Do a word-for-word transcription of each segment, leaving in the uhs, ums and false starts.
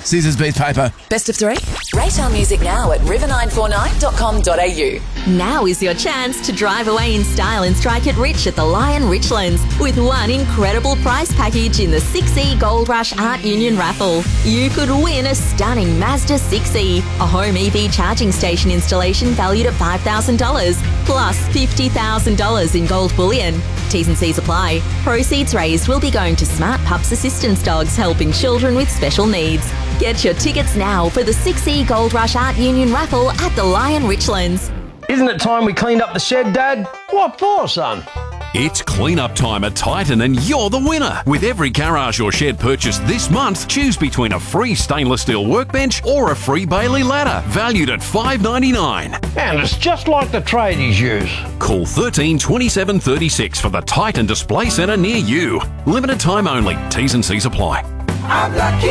Scissors, Beef, Paper. Best of three? Rate our music now at river nine four nine dot com dot a u. Now is your chance to drive away in style and strike it rich at the Lion Richlands with one incredible prize package in the six E Gold Rush Art Union raffle. You could win a stunning Mazda six E, a home E V charging station installation valued at five thousand dollars, plus fifty thousand dollars in gold bullion. T's and C's apply. Proceeds raised will be going to Smart Pups Assistance Dogs helping children with special needs. Get your tickets now for the six E Gold Rush Art Union raffle at the Lion Richlands. Isn't it time we cleaned up the shed, Dad? What for, son? It's clean-up time at Titan and you're the winner. With every garage or shed purchased this month, choose between a free stainless steel workbench or a free Bailey ladder, valued at five dollars ninety-nine. And it's just like the tradies use. Call thirteen twenty-seven thirty-six for the Titan Display Centre near you. Limited time only. T's and C's apply. I'm lucky.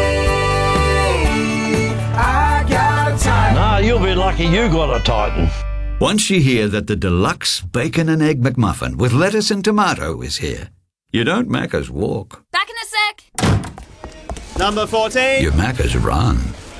I got a Titan. Nah, you'll be lucky you got a Titan. Once you hear that the deluxe bacon and egg McMuffin with lettuce and tomato is here, you don't Macca's walk. Back in a sec. Number fourteen. You Macca's run.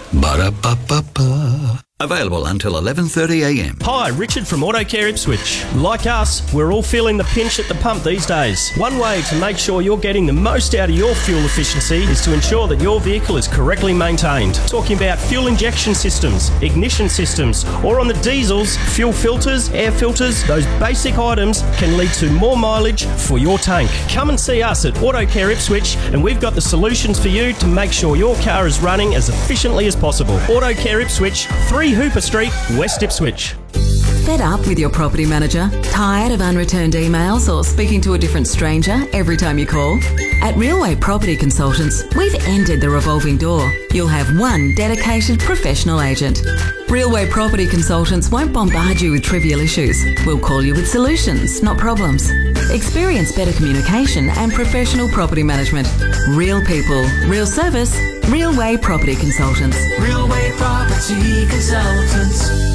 Ba-da-ba-ba-ba. Available until eleven thirty a m. Hi, Richard from Auto Care Ipswich. Like us, we're all feeling the pinch at the pump these days. One way to make sure you're getting the most out of your fuel efficiency is to ensure that your vehicle is correctly maintained. Talking about fuel injection systems, ignition systems, or on the diesels, fuel filters, air filters, those basic items can lead to more mileage for your tank. Come and see us at Auto Care Ipswich and we've got the solutions for you to make sure your car is running as efficiently as possible. Auto Care Ipswich, three Hooper Street, West Ipswich. Fed up with your property manager? Tired of unreturned emails or speaking to a different stranger every time you call? At Realway Property Consultants, we've ended the revolving door. You'll have one dedicated professional agent. Realway Property Consultants won't bombard you with trivial issues. We'll call you with solutions, not problems. Experience better communication and professional property management. Real people, real service. Realway Property Consultants. Realway Property Consultants.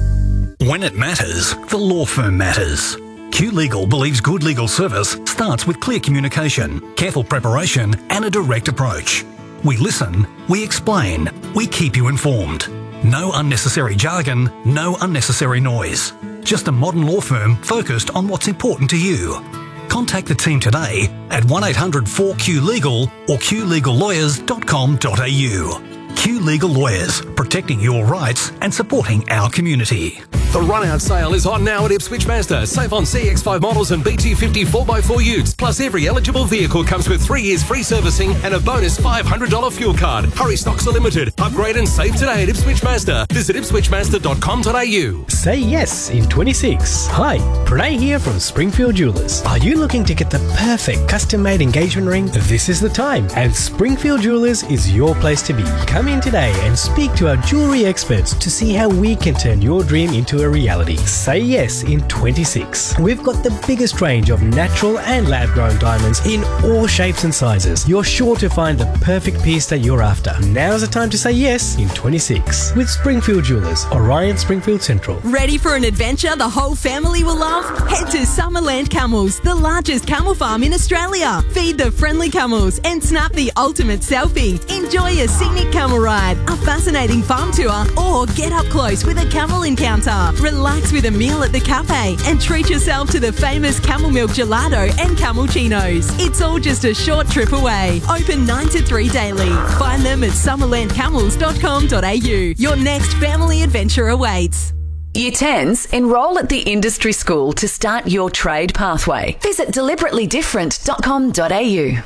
When it matters, the law firm matters. Q Legal believes good legal service starts with clear communication, careful preparation, and a direct approach. We listen, we explain, we keep you informed. No unnecessary jargon, no unnecessary noise. Just a modern law firm focused on what's important to you. Contact the team today at one eight hundred four Q legal or q legal lawyers dot com dot a u. Q Legal Lawyers, protecting your rights and supporting our community. The run-out sale is on now at Ipswich Mazda. Save on C X five models and B T fifty four by four utes. Plus, every eligible vehicle comes with three years free servicing and a bonus five hundred dollars fuel card. Hurry, stocks are limited. Upgrade and save today at Ipswich Mazda. Visit ipswich mazda dot com dot a u. Say yes in twenty-six. Hi, Pranay here from Springfield Jewelers. Are you looking to get the perfect custom-made engagement ring? This is the time, and Springfield Jewelers is your place to be. Come in today and speak to our jewelry experts to see how we can turn your dream into a reality. Say yes in twenty-six. We've got the biggest range of natural and lab-grown diamonds in all shapes and sizes. You're sure to find the perfect piece that you're after. Now's the time to say yes in twenty-six with Springfield Jewelers, Orion Springfield Central. Ready for an adventure the whole family will love? Head to Summerland Camels, the largest camel farm in Australia. Feed the friendly camels and snap the ultimate selfie. Enjoy a scenic camel ride, a fascinating farm tour, or get up close with a camel encounter. Relax with a meal at the cafe and treat yourself to the famous camel milk gelato and camulchinos. It's all just a short trip away. Open nine to three daily. Find them at summerland camels dot com dot a u. Your next family adventure awaits. Year tens, enrol at the industry school to start your trade pathway. Visit deliberately different dot com dot a u.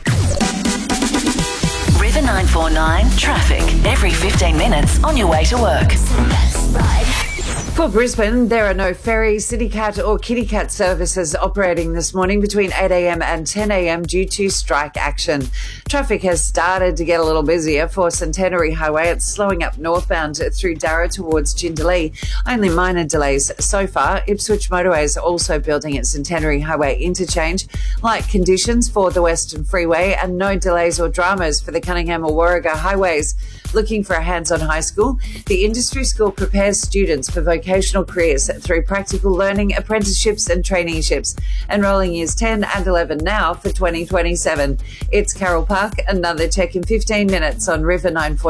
River nine four nine traffic every fifteen minutes on your way to work. For Brisbane, there are no ferry, CityCat or KittyCat services operating this morning between eight a m and ten a m due to strike action. Traffic has started to get a little busier for Centenary Highway. It's slowing up northbound through Darra towards Jindalee. Only minor delays so far. Ipswich Motorway is also building at Centenary Highway interchange. Light conditions for the Western Freeway and no delays or dramas for the Cunningham or Warrego highways. Looking for a hands-on high school? The industry school prepares students for vocational careers through practical learning, apprenticeships and traineeships. Enrolling years ten and eleven now for twenty twenty-seven. It's Carol Park. Another check in fifteen minutes on River nine four.